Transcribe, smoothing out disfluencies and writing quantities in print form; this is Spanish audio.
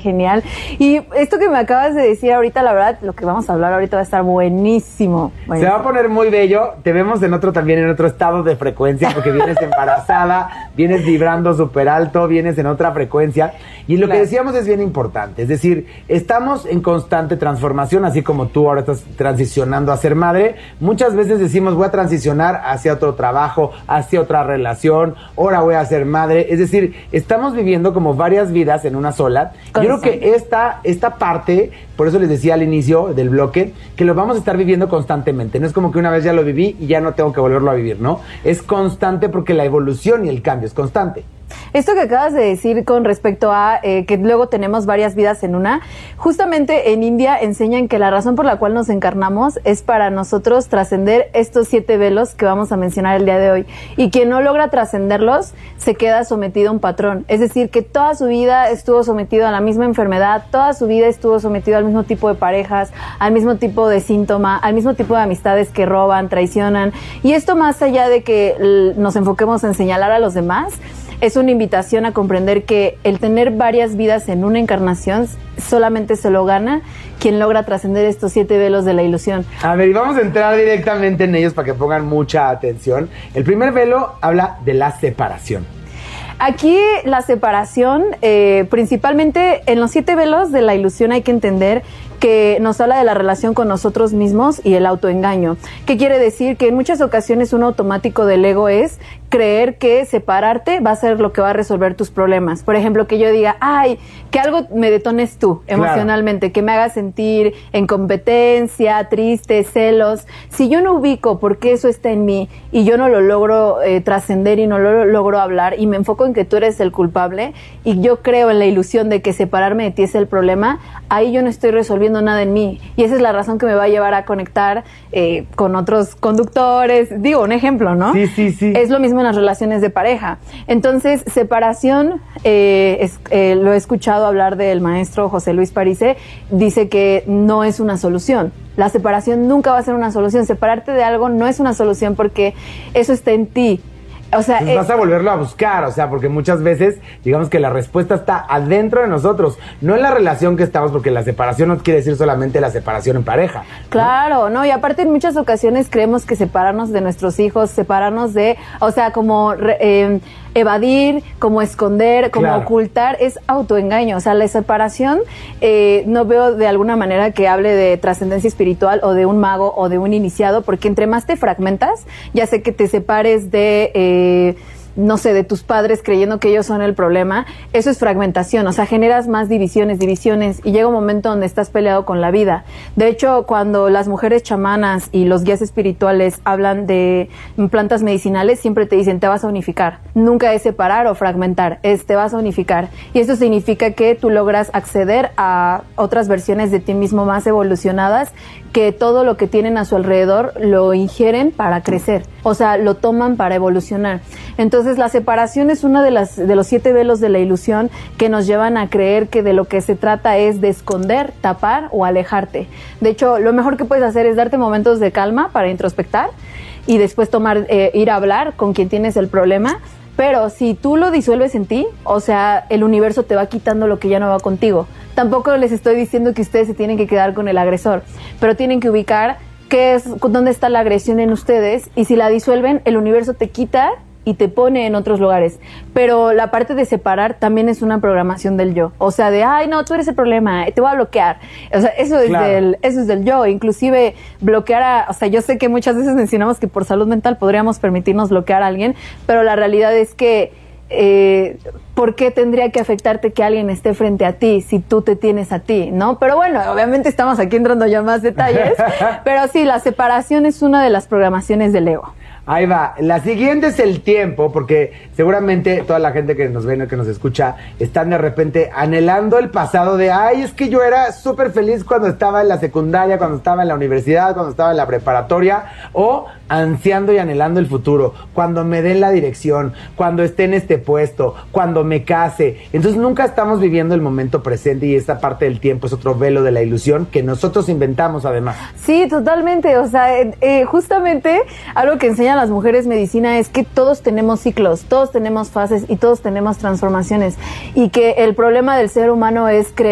genial. Y esto que me acabas de decir ahorita, la verdad, lo que vamos a hablar ahorita va a estar buenísimo. Se va a poner muy bello. Te vemos en otro estado de frecuencia, porque vienes embarazada, vienes vibrando súper alto, vienes en otra frecuencia. Y lo que decíamos es bien importante. Es decir, estamos en constante transformación, así como tú ahora estás transicionando a ser madre. Muchas veces decimos, voy a transicionar hacia otro trabajo, hacia otra relación, ahora voy a ser madre. Es decir, estamos viviendo como varias vidas en una sola. Yo creo que esta parte, por eso les decía al inicio del bloque, que lo vamos a estar viviendo constantemente. No es como que una vez ya lo viví y ya no tengo que volverlo a vivir, ¿no? Es constante porque la evolución y el cambio es constante. Esto que acabas de decir con respecto a que luego tenemos varias vidas en una, justamente en India enseñan que la razón por la cual nos encarnamos es para nosotros trascender estos 7 velos que vamos a mencionar el día de hoy. Y quien no logra trascenderlos se queda sometido a un patrón. Es decir, que toda su vida estuvo sometido a la misma enfermedad, toda su vida estuvo sometido al mismo tipo de parejas, al mismo tipo de síntoma, al mismo tipo de amistades que roban, traicionan. Y esto, más allá de que nos enfoquemos en señalar a los demás, es una invitación a comprender que el tener varias vidas en una encarnación solamente se lo gana quien logra trascender estos 7 velos de la ilusión. A ver, y vamos a entrar directamente en ellos para que pongan mucha atención. El primer velo habla de la separación. Aquí la separación, principalmente en los 7 velos de la ilusión, hay que entender que nos habla de la relación con nosotros mismos y el autoengaño. ¿Qué quiere decir? Que en muchas ocasiones un automático del ego es creer que separarte va a ser lo que va a resolver tus problemas. Por ejemplo, que yo diga, ay, que algo me detones tú emocionalmente, que me haga sentir en competencia, triste, celos. Si yo no ubico por qué eso está en mí y yo no lo logro trascender y no lo logro hablar y me enfoco en que tú eres el culpable y yo creo en la ilusión de que separarme de ti es el problema, ahí yo no estoy resolviendo nada en mí. Y esa es la razón que me va a llevar a conectar con otros conductores. Digo, un ejemplo, ¿no? Sí. Es lo mismo en las relaciones de pareja. Entonces, separación, lo he escuchado hablar del maestro José Luis Parise, dice que no es una solución. La separación nunca va a ser una solución. Separarte de algo no es una solución porque eso está en ti. O sea, pues vas a volverlo a buscar, o sea, porque muchas veces, digamos que la respuesta está adentro de nosotros, no en la relación que estamos, porque la separación no quiere decir solamente la separación en pareja, ¿no? Claro, no, y aparte en muchas ocasiones creemos que separarnos de nuestros hijos, separarnos de, o sea, como evadir, como esconder, como ocultar, es autoengaño. O sea, la separación, no veo de alguna manera que hable de trascendencia espiritual o de un mago o de un iniciado, porque entre más te fragmentas, ya sé que te separes de no sé, de tus padres creyendo que ellos son el problema, eso es fragmentación, o sea, generas más divisiones, y llega un momento donde estás peleado con la vida. De hecho, cuando las mujeres chamanas y los guías espirituales hablan de plantas medicinales, siempre te dicen, te vas a unificar. Nunca es separar o fragmentar, es te vas a unificar. Y eso significa que tú logras acceder a otras versiones de ti mismo más evolucionadas, que todo lo que tienen a su alrededor lo ingieren para crecer, o sea, lo toman para evolucionar. Entonces, la separación es una de los 7 velos de la ilusión que nos llevan a creer que de lo que se trata es de esconder, tapar o alejarte. De hecho, lo mejor que puedes hacer es darte momentos de calma para introspectar y después ir a hablar con quien tienes el problema. Pero si tú lo disuelves en ti, o sea, el universo te va quitando lo que ya no va contigo. Tampoco les estoy diciendo que ustedes se tienen que quedar con el agresor, pero tienen que ubicar dónde está la agresión en ustedes, y si la disuelven, el universo te quita y te pone en otros lugares. Pero la parte de separar también es una programación del yo. O sea, de, ay, no, tú eres el problema, te voy a bloquear. O sea, eso es del yo. Inclusive bloquear o sea, yo sé que muchas veces mencionamos que por salud mental podríamos permitirnos bloquear a alguien, pero la realidad es que ¿por qué tendría que afectarte que alguien esté frente a ti si tú te tienes a ti, ¿no? Pero bueno, obviamente estamos aquí entrando ya más detalles, pero sí, la separación es una de las programaciones del ego. Ahí va. La siguiente es el tiempo, porque seguramente toda la gente que nos ve, que nos escucha, están de repente anhelando el pasado de, ay, es que yo era súper feliz cuando estaba en la secundaria, cuando estaba en la universidad, cuando estaba en la preparatoria, o ansiando y anhelando el futuro, cuando me den la dirección, cuando esté en este puesto, cuando me case. Entonces nunca estamos viviendo el momento presente, y esta parte del tiempo es otro velo de la ilusión que nosotros inventamos además. Sí, totalmente. O sea, justamente algo que enseñan las mujeres medicina es que todos tenemos ciclos, todos tenemos fases y todos tenemos transformaciones, y que el problema del ser humano es creer